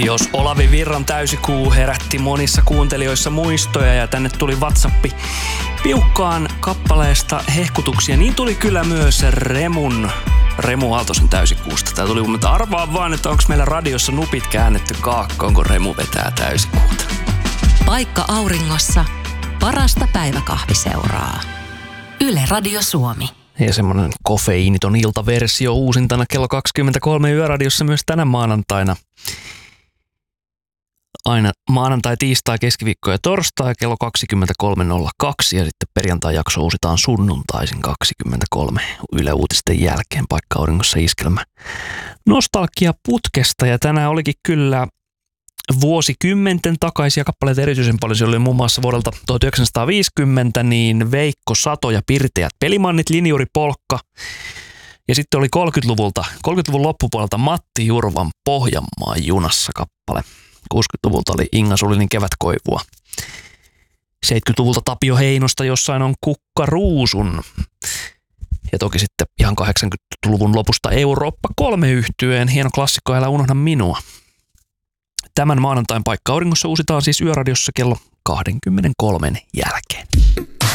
Jos Olavi Virran täysikuu herätti monissa kuuntelijoissa muistoja ja tänne tuli WhatsAppi piukkaan kappaleesta hehkutuksia, niin tuli kyllä myös Remu Aaltosen täysikuusta. Tää tuli, mutta arvaa vaan, että onko meillä radiossa nupit käännetty kaakkoon, kun Remu vetää täysikuuta. Paikka auringossa, parasta päiväkahviseuraa. Yle Radio Suomi. Ja semmonen kofeiiniton iltaversio uusintana kello 23 Yöradiossa myös tänä maanantaina. Aina maanantai, tiistai, keskiviikko ja torstai kello 23.02 ja sitten perjantai-jakso uusitaan sunnuntaisin 23 Yle Uutisten jälkeen Paikka auringossa iskelmä nostalgia putkesta. Ja tänään olikin kyllä vuosikymmenten takaisia kappaleita erityisen paljon. Se oli muun muassa vuodelta 1950 niin Veikko Sato ja Pirteät Pelimannit, Linjuri Polkka. Ja sitten oli 30-luvun loppupuolelta Matti Jurvan Pohjanmaan junassa kappale. 60-luvulta oli Inga Sulinin Kevätkoivua. 70-luvulta Tapio Heinosta Jossain on kukka ruusun. Ja toki sitten ihan 80-luvun lopusta Eurooppa 3 yhtyeen hieno klassikko Älä unohda minua. Tämän maanantain Paikka auringossa uusitaan siis Yöradiossa kello 23 jälkeen.